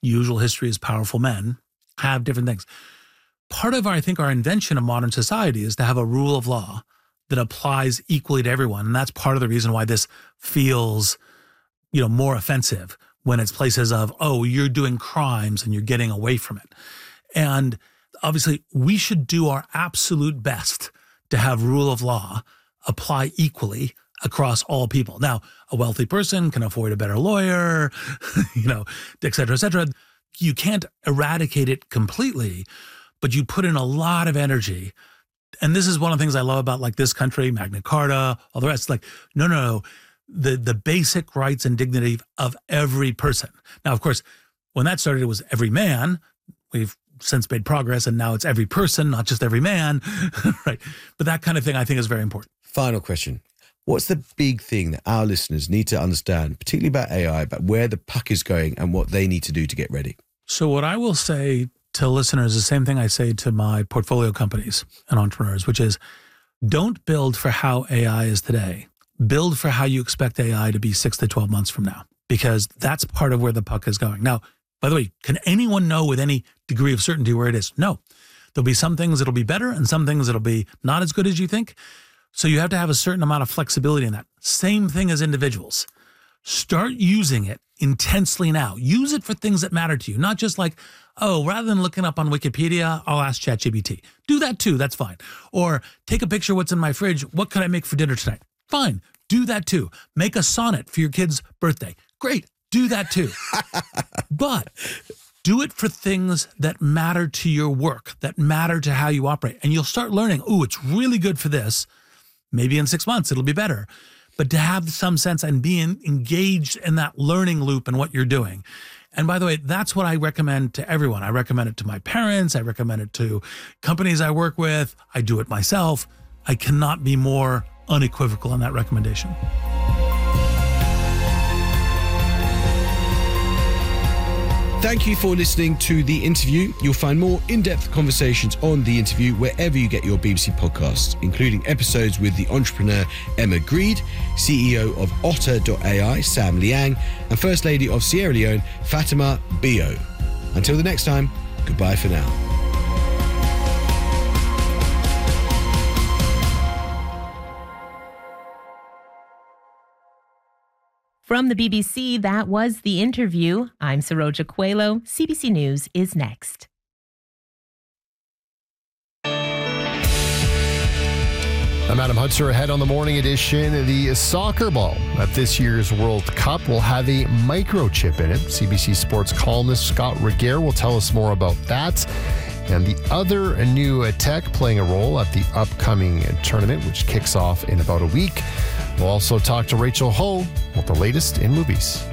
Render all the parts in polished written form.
usual history is powerful men, have different things. Part of, our invention of modern society is to have a rule of law that applies equally to everyone. And that's part of the reason why this feels, more offensive when it's places of, oh, you're doing crimes and you're getting away from it. And obviously, we should do our absolute best to have rule of law apply equally across all people. Now, a wealthy person can afford a better lawyer, et cetera, et cetera. You can't eradicate it completely, but you put in a lot of energy. And this is one of the things I love about like this country, Magna Carta, all the rest. Like, no. The basic rights and dignity of every person. Now, of course, when that started, it was every man. We've since made progress, and now it's every person, not just every man, right? But that kind of thing I think is very important. Final question. What's the big thing that our listeners need to understand, particularly about AI, about where the puck is going and what they need to do to get ready? So what I will say to listeners is the same thing I say to my portfolio companies and entrepreneurs, which is don't build for how AI is today. Build for how you expect AI to be 6 to 12 months from now, because that's part of where the puck is going. Now, by the way, can anyone know with any degree of certainty where it is? No. There'll be some things that'll be better and some things that'll be not as good as you think. So you have to have a certain amount of flexibility in that. Same thing as individuals. Start using it intensely now. Use it for things that matter to you, not just like, oh, rather than looking up on Wikipedia, I'll ask ChatGPT. Do that too, that's fine. Or take a picture of what's in my fridge. What can I make for dinner tonight? Fine, do that too. Make a sonnet for your kid's birthday. Great, do that too. But do it for things that matter to your work, that matter to how you operate. And you'll start learning, oh, it's really good for this. Maybe in 6 months, it'll be better. But to have some sense and be engaged in that learning loop and what you're doing. And by the way, that's what I recommend to everyone. I recommend it to my parents. I recommend it to companies I work with. I do it myself. I cannot be more unequivocal in that recommendation. Thank you for listening to The Interview. You'll find more in-depth conversations on The Interview wherever you get your BBC podcasts, including episodes with the entrepreneur Emma Greed, CEO of Otter.ai, Sam Liang, and First Lady of Sierra Leone, Fatima Bio. Until the next time, goodbye for now. From the BBC, that was The Interview. I'm Saroja Coelho. CBC News is next. I'm Adam Hutzer ahead on the morning edition. The soccer ball at this year's World Cup will have a microchip in it. CBC Sports columnist Scott Regehr will tell us more about that. And the other new tech playing a role at the upcoming tournament, which kicks off in about a week. We'll also talk to Rachel Ho with the latest in movies.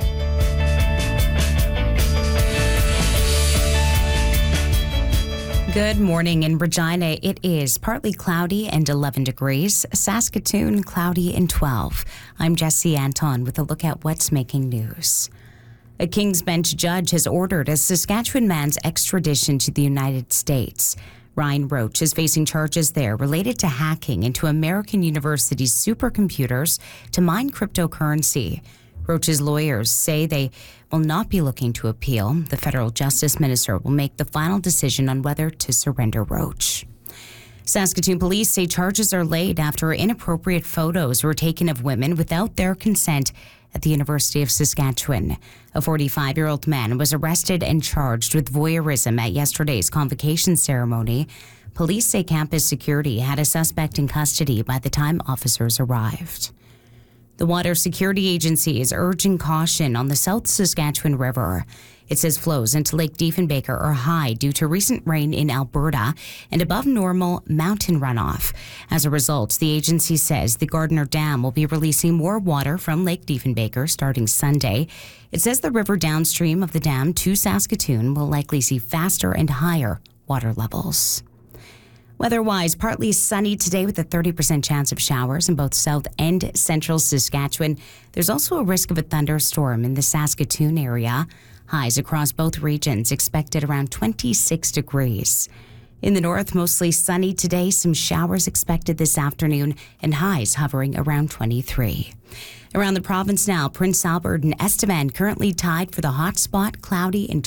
Good morning in Regina. It is partly cloudy and 11 degrees. Saskatoon, cloudy and 12. I'm Jesse Anton with a look at what's making news. A King's Bench judge has ordered a Saskatchewan man's extradition to the United States. Ryan Roach is facing charges there related to hacking into American University's supercomputers to mine cryptocurrency. Roach's lawyers say they will not be looking to appeal. The federal justice minister will make the final decision on whether to surrender Roach. Saskatoon police say charges are laid after inappropriate photos were taken of women without their consent at the University of Saskatchewan. A 45-year-old man was arrested and charged with voyeurism at yesterday's convocation ceremony. Police say campus security had a suspect in custody by the time officers arrived. The Water Security Agency is urging caution on the South Saskatchewan River. It says flows into Lake Diefenbaker are high due to recent rain in Alberta and above normal mountain runoff. As a result, the agency says the Gardner Dam will be releasing more water from Lake Diefenbaker starting Sunday. It says the river downstream of the dam to Saskatoon will likely see faster and higher water levels. Weather-wise, partly sunny today with a 30% chance of showers in both south and central Saskatchewan. There's also a risk of a thunderstorm in the Saskatoon area. Highs across both regions expected around 26 degrees. In the north, mostly sunny today, some showers expected this afternoon, and highs hovering around 23. Around the province now, Prince Albert and Estevan currently tied for the hot spot, cloudy and